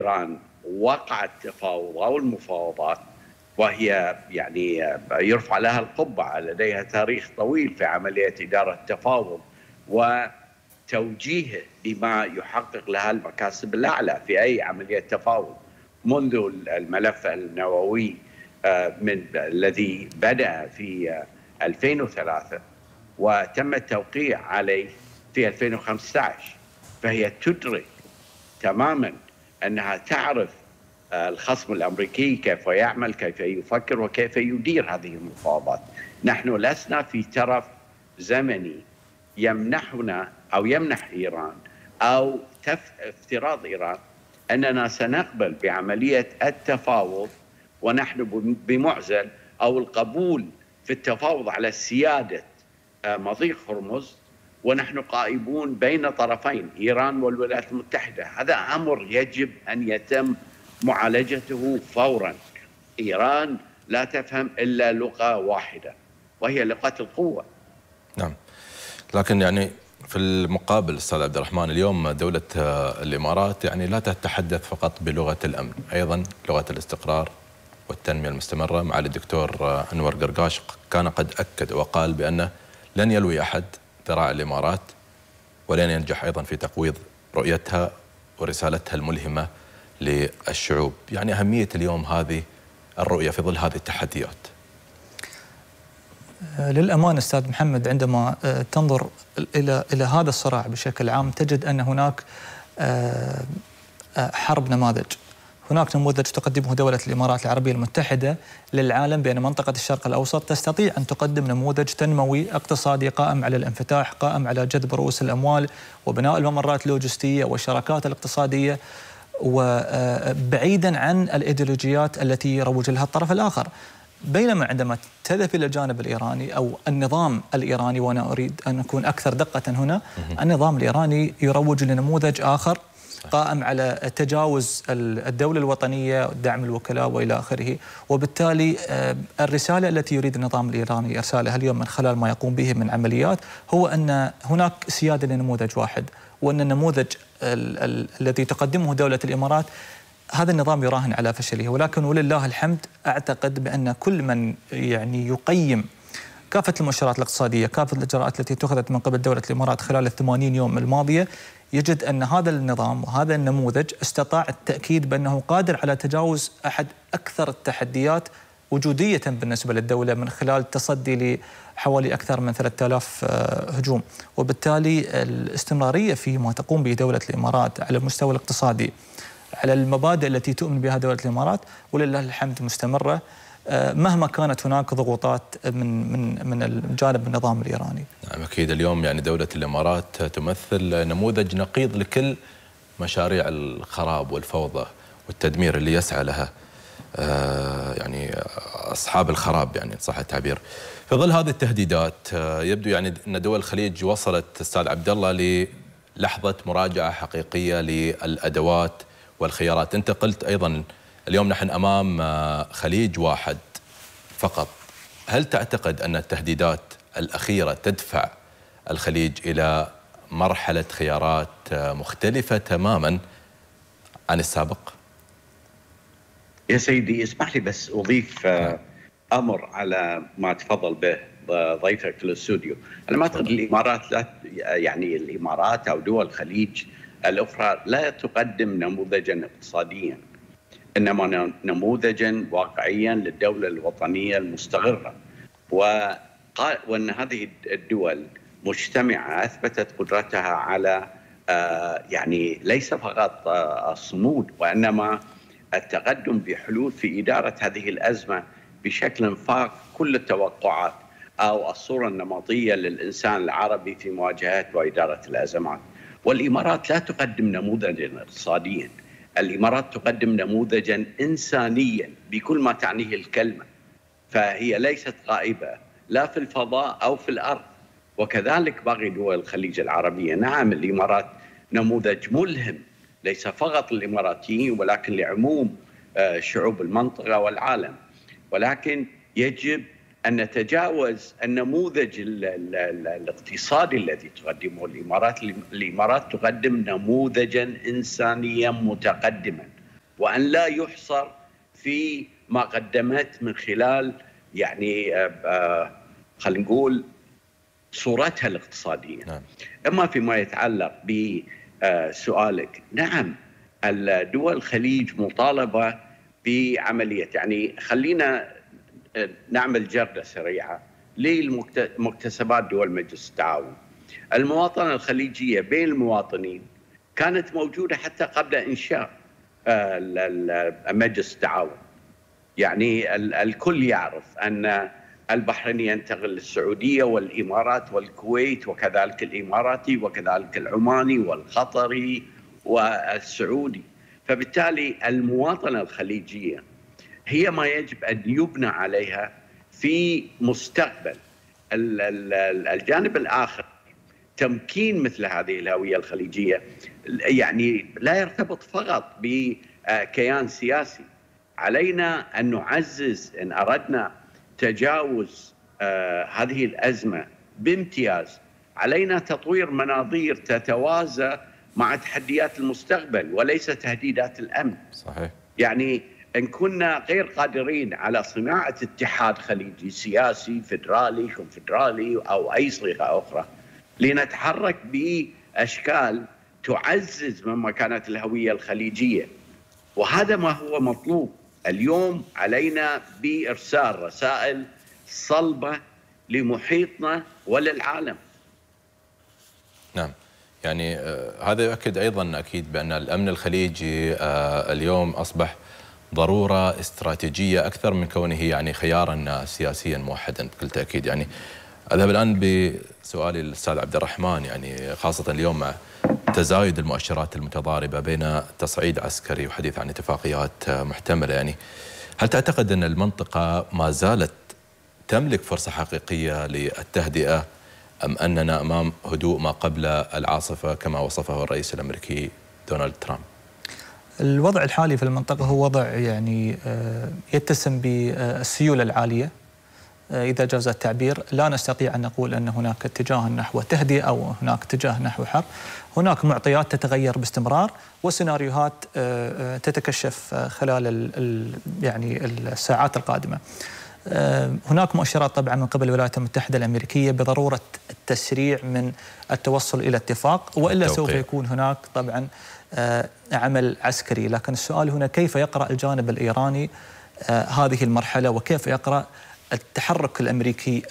إيران وقعت تفاوض أو المفاوضات، وهي يعني يرفع لها القبعة، لديها تاريخ طويل في عملية إدارة التفاوض وتوجيهه لما يحقق لها المكاسب الأعلى في أي عملية تفاوض، منذ الملف النووي من الذي بدأ في 2003 وتم التوقيع عليه في 2015. فهي تدرك تماما أنها تعرف الخصم الأمريكي كيف يعمل، كيف يفكر، وكيف يدير هذه المفاوضات. نحن لسنا في ترف زمني يمنحنا أو يمنح إيران أو افتراض إيران أننا سنقبل بعملية التفاوض ونحن بمعزل، أو القبول في التفاوض على سيادة مضيق هرمز ونحن قائمون بين طرفين إيران والولايات المتحدة. هذا أمر يجب أن يتم معالجته فورا. إيران لا تفهم إلا لغة واحدة وهي لغة القوة. نعم، لكن يعني في المقابل أستاذ عبد الرحمن، اليوم دولة الإمارات يعني لا تتحدث فقط بلغة الأمن، أيضا لغة الاستقرار والتنمية المستمرة. معالي الدكتور أنور قرقاش كان قد أكد وقال بأنه لن يلوي أحد ذراع الإمارات ولن ينجح أيضا في تقويض رؤيتها ورسالتها الملهمة للشعوب. يعني أهمية اليوم هذه الرؤية في ظل هذه التحديات. للأمانة أستاذ محمد، عندما تنظر إلى هذا الصراع بشكل عام تجد أن هناك حرب نماذج. هناك نموذج تقدمه دولة الإمارات العربية المتحدة للعالم بأن منطقة الشرق الأوسط تستطيع أن تقدم نموذج تنموي اقتصادي قائم على الانفتاح، قائم على جذب رؤوس الأموال وبناء الممرات اللوجستية والشراكات الاقتصادية، وبعيدا عن الإيديولوجيات التي يروج لها الطرف الآخر. بينما عندما تذهب إلى الجانب الإيراني أو النظام الإيراني، وأنا أريد أن أكون أكثر دقة هنا، النظام الإيراني يروج لنموذج آخر قائم على تجاوز الدولة الوطنية، دعم الوكلاء وإلى آخره. وبالتالي الرسالة التي يريد النظام الإيراني إرسالها اليوم من خلال ما يقوم به من عمليات هو أن هناك سيادة لنموذج واحد، وأن النموذج الذي تقدمه دولة الإمارات هذا النظام يراهن على فشله. ولكن ولله الحمد أعتقد بأن كل من يعني يقيم كافة المؤشرات الاقتصادية، كافة الإجراءات التي اتخذت من قبل دولة الإمارات خلال 80 يوم الماضية، يجد أن هذا النظام وهذا النموذج استطاع التأكيد بأنه قادر على تجاوز أحد أكثر التحديات وجودية بالنسبة للدولة من خلال التصدي لحوالي أكثر من 3000 هجوم. وبالتالي الاستمرارية في ما تقوم به دولة الإمارات على المستوى الاقتصادي، على المبادئ التي تؤمن بها دولة الإمارات، ولله الحمد مستمرة مهما كانت هناك ضغوطات من الجانب النظام الإيراني. نعم أكيد. اليوم يعني دولة الإمارات تمثل نموذج نقيض لكل مشاريع الخراب والفوضى والتدمير اللي يسعى لها يعني أصحاب الخراب، يعني صح التعبير. في ظل هذه التهديدات يبدو يعني أن دول الخليج وصلت أستاذ عبد الله للحظة مراجعة حقيقية للأدوات والخيارات. أنت قلت أيضا اليوم نحن أمام خليج واحد فقط. هل تعتقد أن التهديدات الأخيرة تدفع الخليج إلى مرحلة خيارات مختلفة تماما عن السابق؟ يا سيدي اسمح لي بس أضيف أمر على ما تفضل به ضيفك للاستوديو. أنا ما أعتقد الإمارات، لا يعني الإمارات أو دول الخليج الأخرى لا تقدم نموذجا اقتصاديا، إنما نموذجا واقعيا للدولة الوطنية المستقرة، وأن هذه الدول مجتمعة أثبتت قدرتها على يعني ليس فقط الصمود وإنما التقدم بحلول في إدارة هذه الأزمة بشكل فاق كل التوقعات أو الصورة النمطية للإنسان العربي في مواجهة وإدارة الأزمات. والإمارات لا تقدم نموذجا اقتصاديا، الإمارات تقدم نموذجا إنسانيا بكل ما تعنيه الكلمة. فهي ليست غائبة لا في الفضاء أو في الأرض، وكذلك باقي دول الخليج العربية. نعم الإمارات نموذج ملهم ليس فقط للإماراتيين ولكن لعموم شعوب المنطقة والعالم، ولكن يجب أن نتجاوز النموذج الاقتصادي الذي تقدمه الإمارات. الإمارات تقدم نموذجا إنسانيا متقدما وأن لا يحصر في ما قدمت من خلال يعني خلينا نقول صورتها الاقتصادية. نعم. أما فيما يتعلق بسؤالك، نعم الدول الخليج مطالبة بعملية، يعني خلينا نعمل جردة سريعة لمكتسبات دول مجلس التعاون. المواطنة الخليجية بين المواطنين كانت موجودة حتى قبل إنشاء مجلس التعاون. يعني الكل يعرف أن البحرين ينتقل للسعودية والإمارات والكويت، وكذلك الإماراتي وكذلك العماني والقطري والسعودي. فبالتالي المواطنة الخليجية هي ما يجب أن يبنى عليها في مستقبل. الجانب الآخر تمكين مثل هذه الهوية الخليجية يعني لا يرتبط فقط بكيان سياسي. علينا أن نعزز إن أردنا تجاوز هذه الأزمة بامتياز، علينا تطوير مناظير تتوازى مع تحديات المستقبل وليس تهديدات الأمن. صحيح. يعني إن كنا غير قادرين على صناعة اتحاد خليجي سياسي فيدرالي كونفدرالي أو أي صيغة أخرى لنتحرك بأشكال تعزز من مكانة الهوية الخليجية، وهذا ما هو مطلوب اليوم. علينا بإرسال رسائل صلبة لمحيطنا وللعالم. نعم، يعني هذا يؤكد أيضا أكيد بأن الأمن الخليجي اليوم أصبح ضرورة استراتيجية أكثر من كونه يعني خيارا سياسيا موحدا بكل تأكيد. يعني أذهب الآن بسؤالي للأستاذ عبد الرحمن، يعني خاصة اليوم مع تزايد المؤشرات المتضاربة بين تصعيد عسكري وحديث عن اتفاقيات محتملة، يعني هل تعتقد أن المنطقة ما زالت تملك فرصة حقيقية للتهدئة أم أننا أمام هدوء ما قبل العاصفة كما وصفه الرئيس الأمريكي دونالد ترامب؟ الوضع الحالي في المنطقة هو وضع يعني يتسم بالسيولة العالية إذا جاز التعبير. لا نستطيع أن نقول أن هناك اتجاه نحو تهدئة أو هناك اتجاه نحو حرب. هناك معطيات تتغير باستمرار وسيناريوهات تتكشف خلال يعني الساعات القادمة. هناك مؤشرات طبعا من قبل الولايات المتحدة الأمريكية بضرورة التسريع من التوصل إلى اتفاق، وإلا سوف يكون هناك طبعا عمل عسكري. لكن السؤال هنا كيف يقرأ الجانب الإيراني هذه المرحلة، وكيف يقرأ التحرك الأمريكي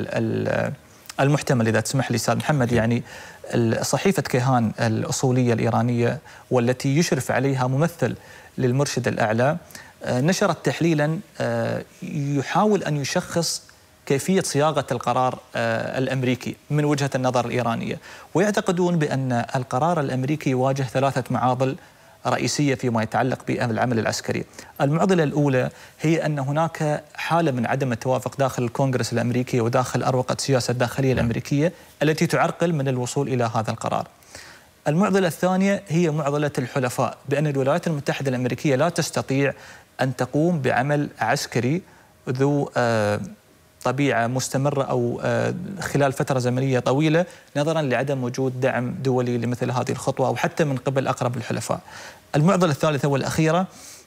المحتمل إذا تسمح لي أستاذ محمد. يعني صحيفة كيهان الأصولية الإيرانية والتي يشرف عليها ممثل للمرشد الأعلى نشرت تحليلا يحاول أن يشخص كيفية صياغة القرار الأمريكي من وجهة النظر الإيرانية، ويعتقدون بأن القرار الأمريكي يواجه 3 معاضل رئيسية فيما يتعلق بالعمل العسكري. المعضلة الأولى هي أن هناك حالة من عدم التوافق داخل الكونغرس الأمريكي وداخل أروقة السياسة الداخلية الأمريكية التي تعرقل من الوصول إلى هذا القرار. المعضلة الثانية هي معضلة الحلفاء، بأن الولايات المتحدة الأمريكية لا تستطيع أن تقوم بعمل عسكري ذو طبيعة مستمرة أو خلال فترة زمنية طويلة نظرا لعدم وجود دعم دولي لمثل هذه الخطوة أو حتى من قبل أقرب الحلفاء. المعضلة الثالثة والأخيرة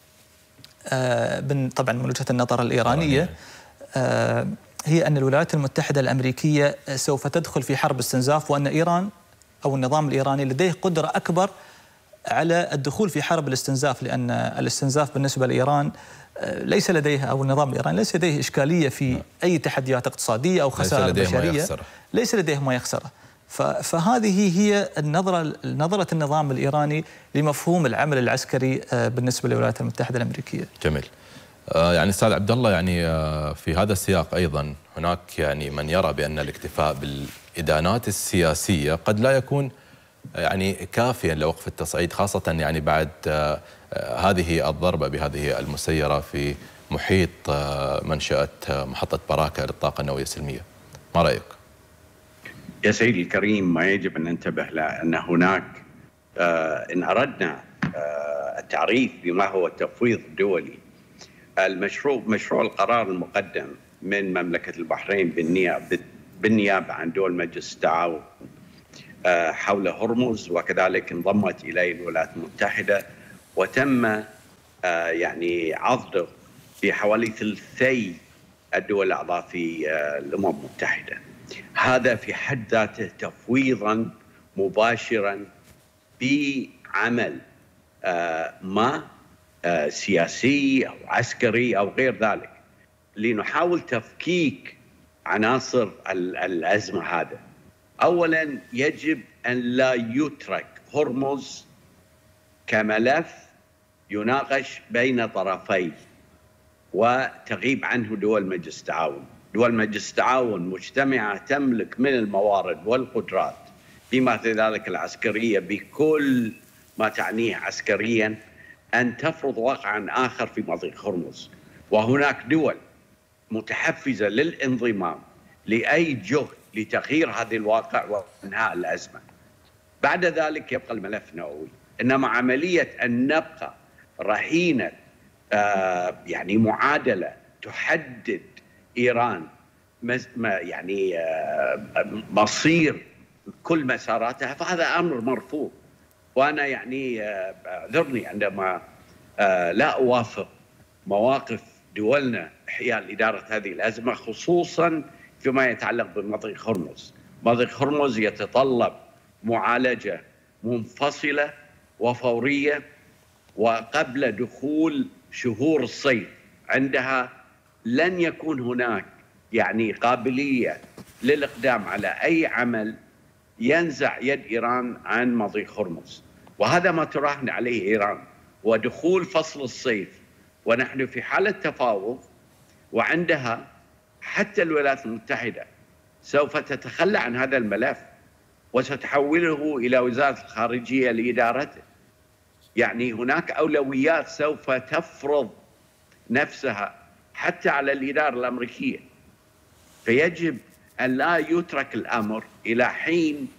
طبعا من وجهة النظر الإيرانية هي أن الولايات المتحدة الأمريكية سوف تدخل في حرب استنزاف، وأن إيران أو النظام الإيراني لديه قدرة أكبر على الدخول في حرب الاستنزاف، لأن الاستنزاف بالنسبة لإيران ليس لديها أو النظام الإيراني ليس لديه إشكالية في أي تحديات اقتصادية أو خسائر بشرية، ليس لديه ما يخسره. فهذه هي نظرة النظام الإيراني لمفهوم العمل العسكري بالنسبة للولايات المتحدة الأمريكية. جميل. يعني أستاذ عبد الله، يعني في هذا السياق أيضا هناك يعني من يرى بأن الاكتفاء بالإدانات السياسية قد لا يكون يعني كافيا لوقف التصعيد، خاصة يعني بعد هذه الضربة بهذه المسيرة في محيط منشأة محطة براكة للطاقة النووية السلمية. ما رأيك؟ يا سيدي الكريم، ما يجب أن ننتبه لأن هناك إن أردنا التعريف بما هو التفويض الدولي، مشروع القرار المقدم من مملكة البحرين بالنيابة عن دول مجلس التعاون حول هرمز، وكذلك انضمت إليه الولايات المتحدة، وتم يعني عضده بحوالي ثلثي الدول الأعضاء في الأمم المتحدة. هذا في حد ذاته تفويضا مباشرا بعمل ما سياسي أو عسكري أو غير ذلك، لنحاول تفكيك عناصر الأزمة. هذا أولا يجب أن لا يترك هرمز كملف يناقش بين طرفي وتغيب عنه دول مجلس التعاون. دول مجلس التعاون مجتمعة تملك من الموارد والقدرات بما في ذلك العسكرية بكل ما تعنيه عسكريا أن تفرض واقعا آخر في مضيق هرمز، وهناك دول متحفزة للانضمام لأي جهد لتغيير هذا الواقع وإنهاء الأزمة. بعد ذلك يبقى الملف النووي. إنما عملية أن نبقى رهينة يعني معادلة تحدد إيران يعني مصير كل مساراتها، فهذا أمر مرفوض. وأنا يعني اعذرني عندما لا أوافق مواقف دولنا حيال إدارة هذه الأزمة، خصوصا فيما يتعلق بمضيق هرمز. مضيق هرمز يتطلب معالجة منفصلة وفورية وقبل دخول شهور الصيف. عندها لن يكون هناك يعني قابلية للإقدام على أي عمل ينزع يد إيران عن مضيق هرمز، وهذا ما تراهن عليه إيران. ودخول فصل الصيف ونحن في حالة تفاوض، وعندها حتى الولايات المتحدة سوف تتخلى عن هذا الملف وستحوله إلى وزارة الخارجية لإدارته. يعني هناك أولويات سوف تفرض نفسها حتى على الإدارة الأمريكية. فيجب أن لا يترك الأمر إلى حين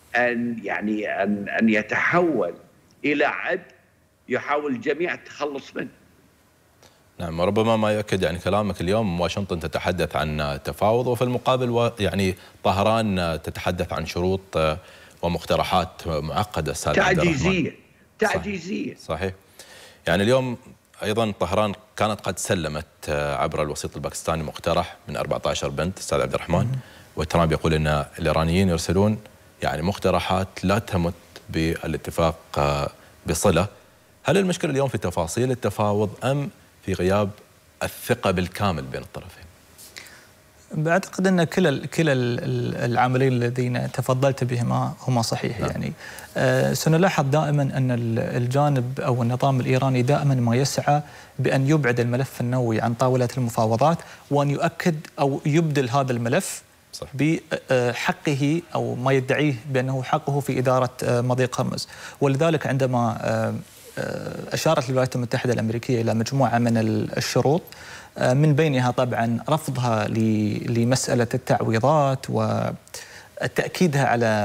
أن يتحول إلى عبء يحاول الجميع التخلص منه. نعم، وربما ما يؤكد يعني كلامك اليوم واشنطن تتحدث عن تفاوض، وفي المقابل يعني طهران تتحدث عن شروط ومقترحات معقدة أستاذ عبد الرحمن. تعجيزية. صحيح. يعني اليوم أيضا طهران كانت قد سلمت عبر الوسيط الباكستاني مقترح من 14 بند أستاذ عبد الرحمن، وترامب يقول أن الإيرانيين يرسلون يعني مقترحات لا تمت بالاتفاق بصلة. هل المشكلة اليوم في تفاصيل التفاوض أم في غياب الثقة بالكامل بين الطرفين؟ بعتقد أن كلا العاملين الذين تفضلت بهما هما صحيح. يعني سنلاحظ دائما أن الجانب أو النظام الإيراني دائما ما يسعى بأن يبعد الملف النووي عن طاولة المفاوضات، وأن يؤكد أو يبدل هذا الملف صح بحقه أو ما يدعيه بأنه حقه في إدارة مضيق هرمز. ولذلك عندما أشارت الولايات المتحدة الأمريكية إلى مجموعة من الشروط، من بينها طبعا رفضها لمسألة التعويضات وتأكيدها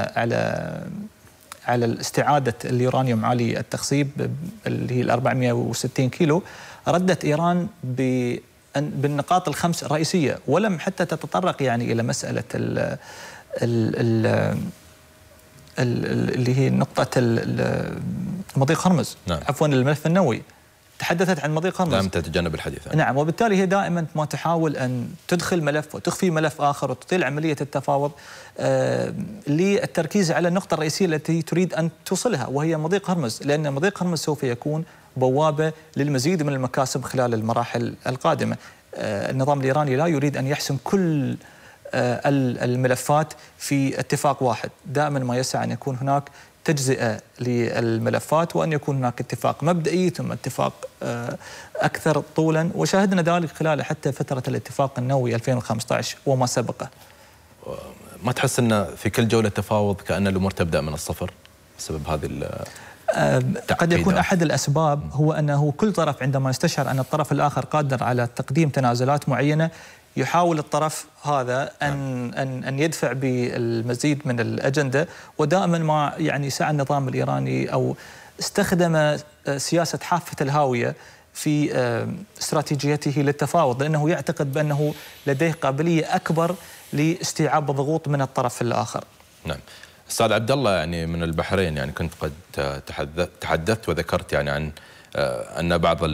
على استعادة اليورانيوم عالي التخصيب اللي هي 460 كيلو، ردت إيران بالنقاط الخمس الرئيسية، ولم حتى تتطرق يعني إلى مسألة اللي هي نقطة مضيق هرمز. نعم. عفوا الملف النووي، تحدثت عن مضيق هرمز. لم تتجنب الحديث. نعم، وبالتالي هي دائما ما تحاول أن تدخل ملف وتخفي ملف آخر وتطيل عملية التفاوض للتركيز على النقطة الرئيسية التي تريد أن توصلها، وهي مضيق هرمز، لأن مضيق هرمز سوف يكون بوابة للمزيد من المكاسب خلال المراحل القادمة. النظام الإيراني لا يريد أن يحسم كل الملفات في اتفاق واحد، دائما ما يسعى أن يكون هناك تجزئة للملفات، وأن يكون هناك اتفاق مبدئي ثم اتفاق أكثر طولا، وشاهدنا ذلك خلال حتى فترة الاتفاق النووي 2015 وما سبقه. ما تحس أن في كل جولة تفاوض كأن الأمور تبدأ من الصفر بسبب هذه قد يكون أحد الأسباب هو أنه كل طرف عندما يستشعر أن الطرف الآخر قادر على تقديم تنازلات معينة، يحاول الطرف هذا أن يدفع بالمزيد من الأجندة. ودائما ما يعني سعى النظام الإيراني أو استخدم سياسة حافة الهاوية في استراتيجيته للتفاوض، لأنه يعتقد بأنه لديه قابلية أكبر لاستيعاب الضغوط من الطرف الآخر. نعم. أستاذ عبد الله، يعني من البحرين، يعني كنت قد تحدثت وذكرت يعني عن أن بعض